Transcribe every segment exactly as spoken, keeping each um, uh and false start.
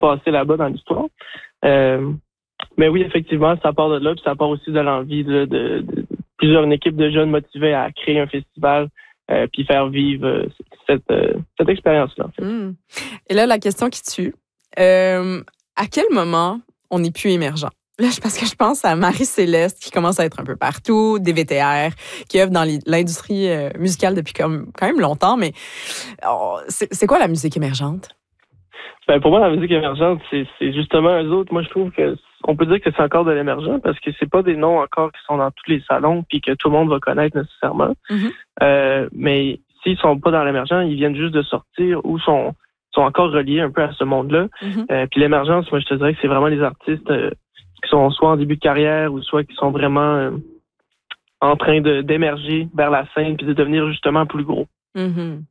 passé là-bas dans l'histoire. Euh, mais oui, effectivement, ça part de là, puis ça part aussi de l'envie là, de, de plusieurs une équipe de jeunes motivés à créer un festival euh, puis faire vivre euh, cette, euh, cette expérience-là. En fait. Mmh. Et là, la question qui tue, euh, à quel moment on n'est plus émergent? Là, parce que je pense à Marie-Céleste qui commence à être un peu partout, D V T R, qui œuvre dans l'industrie euh, musicale depuis comme, quand même longtemps, mais oh, c'est, c'est quoi la musique émergente? Ben, pour moi, la musique émergente, c'est, c'est justement eux autres. Moi, je trouve que on peut dire que c'est encore de l'émergent parce que c'est pas des noms encore qui sont dans tous les salons puis que tout le monde va connaître nécessairement. Mm-hmm. Euh, mais s'ils sont pas dans l'émergent, ils viennent juste de sortir ou sont sont encore reliés un peu à ce monde-là. Mm-hmm. Euh, puis l'émergence, moi, je te dirais que c'est vraiment les artistes euh, qui sont soit en début de carrière ou soit qui sont vraiment euh, en train de d'émerger vers la scène puis de devenir justement plus gros. Mm-hmm.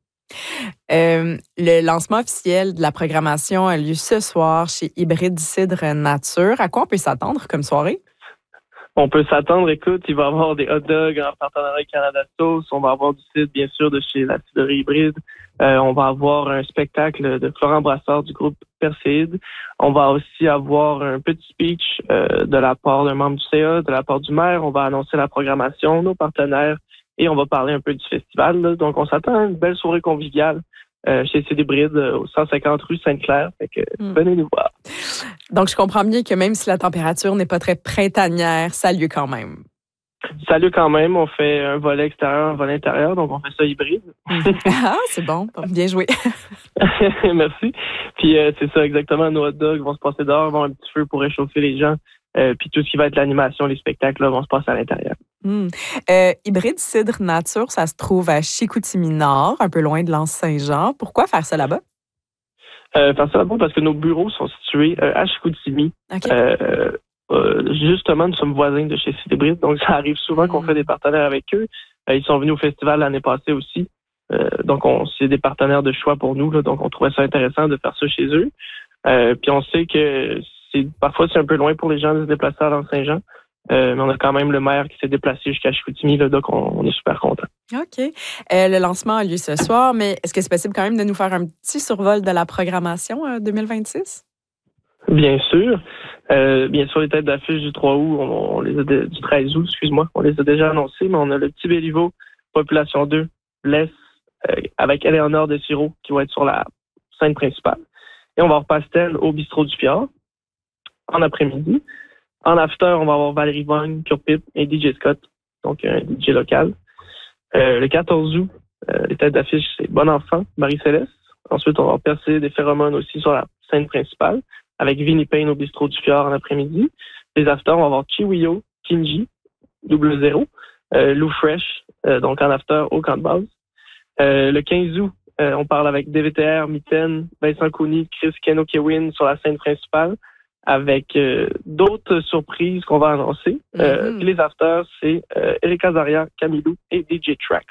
Euh, le lancement officiel de la programmation a lieu ce soir chez Hybride Cidre Nature. À quoi on peut s'attendre comme soirée? On peut s'attendre, écoute, il va y avoir des hot dogs en partenariat avec Canada Sauce. On va avoir du cidre, bien sûr, de chez la cidrerie Hybride. Euh, on va avoir un spectacle de Florent Brassard du groupe Perséide. On va aussi avoir un petit speech euh, de la part d'un membre du C A, de la part du maire. On va annoncer la programmation, nos partenaires. Et on va parler un peu du festival. Là. Donc, on s'attend à une belle soirée conviviale euh, chez Célébride, euh, au cent cinquante rue Sainte-Claire. Fait que mm. venez nous voir. Donc, je comprends bien que même si la température n'est pas très printanière, ça a lieu quand même. Ça a lieu quand même. On fait un volet extérieur, un volet intérieur. Donc, on fait ça hybride. Ah, c'est bon. Bien joué. Merci. Puis, euh, c'est ça, exactement. Nos hot dogs vont se passer dehors, vont avoir un petit feu pour réchauffer les gens. Euh, puis tout ce qui va être l'animation, les spectacles, là, vont se passer à l'intérieur. Mmh. Euh, Hybride Cidre Nature, ça se trouve à Chicoutimi-Nord, un peu loin de l'Anse-Saint-Jean. Pourquoi faire ça là-bas? Euh, faire ça là-bas parce que nos bureaux sont situés euh, à Chicoutimi. Okay. Euh, euh, justement, nous sommes voisins de chez Célébride, donc ça arrive souvent mmh. qu'on fait des partenaires avec eux. Euh, ils sont venus au festival l'année passée aussi. Euh, donc, on, c'est des partenaires de choix pour nous, là, donc on trouvait ça intéressant de faire ça chez eux. Euh, puis on sait que c'est parfois c'est un peu loin pour les gens de se déplacer à l'Anse-Saint-Jean, euh, mais on a quand même le maire qui s'est déplacé jusqu'à Chicoutimi, là, donc on, on est super contents. OK. Euh, le lancement a lieu ce soir, mais est-ce que c'est possible quand même de nous faire un petit survol de la programmation euh, deux mille vingt-six? Bien sûr. Euh, bien sûr, les têtes d'affiche du trois août, on, on les a de, du treize août, excuse-moi, on les a déjà annoncées, mais on a le Petit Béliveau, Population deux, Blesse, euh, avec Éléonore Dessureau qui va être sur la scène principale. Et on va avoir Pastel au Bistrot du Fjord en après-midi. En after, on va avoir Valérie Vogne, Kurt Pitt et D J Scott, donc un D J local. Euh, le quatorze août, euh, les têtes d'affiche, c'est Bon Enfant, Marie-Céleste. Ensuite, on va percer des phéromones aussi sur la scène principale, avec Vinnie Payne au Bistrot du Fjord en après-midi. Les after, on va avoir Chiwiyo, Kinji, double zéro, euh, Lou Fresh, euh, donc en after au camp de base. Euh, le quinze août, euh, on parle avec D V T R, Mitaine, Vincent Cooney, Chris Keno-Kewin sur la scène principale, avec euh, d'autres surprises qu'on va annoncer. Mm-hmm. Euh, puis les afters, c'est euh, Eric Azaria, Camilou et D J Trax.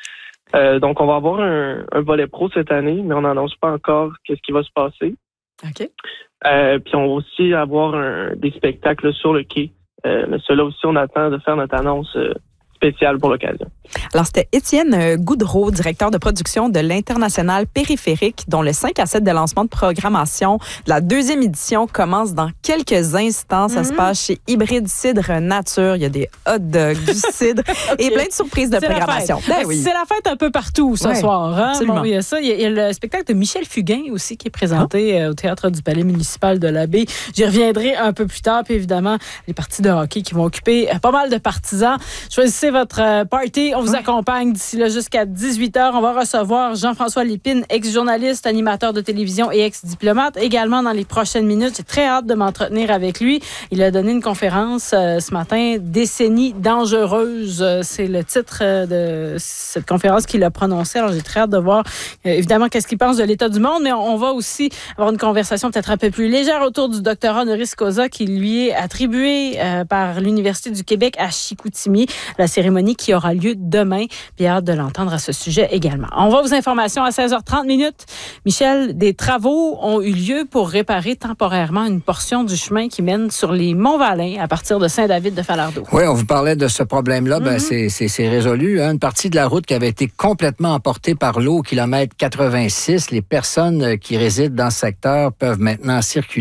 Euh, donc, on va avoir un, un volet pro cette année, mais on n'annonce pas encore qu'est-ce qui va se passer. OK. Euh, puis on va aussi avoir un, des spectacles sur le quai. Euh, mais ceux-là aussi, on attend de faire notre annonce euh, spéciale pour l'occasion. Alors, c'était Étienne Goudreau, directeur de production de l'International Périphérique, dont le cinq à sept de lancement de programmation de la deuxième édition commence dans quelques instants. Ça mm-hmm. se passe chez Hybride Cidre Nature. Il y a des hot dogs, du cidre okay. et plein de surprises de c'est programmation. Ben oui. C'est la fête un peu partout ce ouais, soir. Hein? Bon, il y a ça. Il y a, il y a le spectacle de Michel Fugain aussi qui est présenté oh. au Théâtre du Palais municipal de la Baie. J'y reviendrai un peu plus tard. Puis évidemment, les parties de hockey qui vont occuper pas mal de partisans. Choisissez votre party. On vous ouais. accompagne d'ici là jusqu'à dix-huit heures. On va recevoir Jean-François Lépine, ex-journaliste, animateur de télévision et ex-diplomate. Également dans les prochaines minutes. J'ai très hâte de m'entretenir avec lui. Il a donné une conférence euh, ce matin, Décennie dangereuse. Euh, c'est le titre euh, de cette conférence qu'il a prononcée. Alors j'ai très hâte de voir euh, évidemment qu'est-ce qu'il pense de l'état du monde, mais on, on va aussi avoir une conversation peut-être un peu plus légère autour du doctorat honoris causa qui lui est attribué euh, par l'Université du Québec à Chicoutimi. La cérémonie qui aura lieu demain. Puis hâte de l'entendre à ce sujet également. On va aux informations à seize heures trente minutes. Michel, des travaux ont eu lieu pour réparer temporairement une portion du chemin qui mène sur les Monts-Valin à partir de Saint-David-de-Falardeau. Oui, on vous parlait de ce problème-là. Mm-hmm. Ben, c'est, c'est, c'est résolu. Hein? Une partie de la route qui avait été complètement emportée par l'eau au kilomètre quatre-vingt-six. Les personnes qui résident dans ce secteur peuvent maintenant circuler